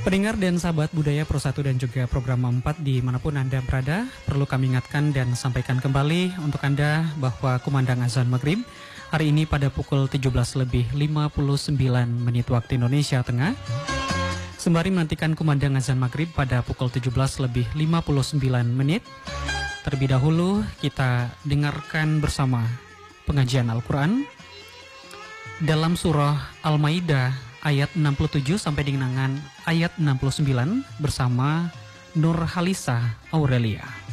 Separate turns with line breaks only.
Pendengar dan sahabat budaya Pro 1 dan juga program 4 dimanapun Anda berada, perlu kami ingatkan dan sampaikan kembali untuk Anda bahwa kumandang azan maghrib hari ini pada pukul 17:59 waktu Indonesia Tengah. Sembari menantikan kumandang azan maghrib pada pukul 17:59. Terlebih dahulu kita dengarkan bersama pengajian Al-Quran dalam surah Al-Maidah ayat 67 sampai dengan ayat 69 bersama Nur Halisa Aurelia.